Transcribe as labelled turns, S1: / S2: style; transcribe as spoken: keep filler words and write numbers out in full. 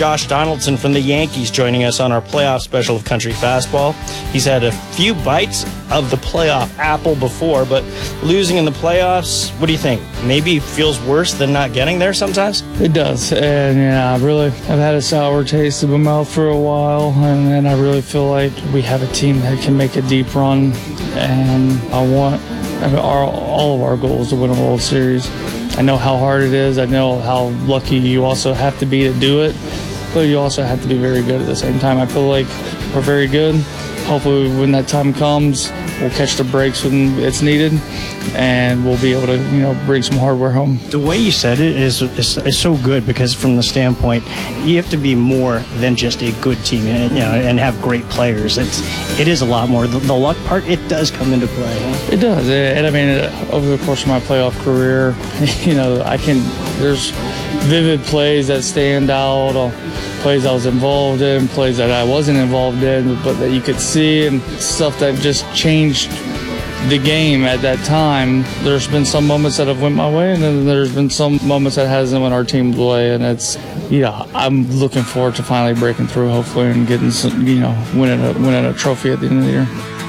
S1: Josh Donaldson from the Yankees joining us on our playoff special of Country Fastball. He's had a few bites of the playoff apple before, but losing in the playoffs, what do you think? Maybe feels worse than not getting there sometimes?
S2: It does, and yeah, I really, I've had a sour taste in my mouth for a while, and, and I really feel like we have a team that can make a deep run, and I want our, all of our goals to win a World Series. I know how hard it is. I know how lucky you also have to be to do it, but you also have to be very good at the same time. I feel like we're very good. Hopefully when that time comes, we'll catch the breaks when it's needed, and we'll be able to, you know, bring some hardware home.
S3: The way you said it is, is, is so good, because from the standpoint, you have to be more than just a good team, and, you know, and have great players. It's it is a lot more. The, the luck part, it does come into play. Huh?
S2: It does, and I mean, over the course of my playoff career, you know, I can. There's vivid plays that stand out. Or plays I was involved in, plays that I wasn't involved in, but that you could see, and stuff that just changed the game at that time. There's been some moments that have went my way, and then there's been some moments that hasn't went our team's way, and it's, yeah, I'm looking forward to finally breaking through, hopefully, and getting some, you know, winning a, winning a trophy at the end of the year.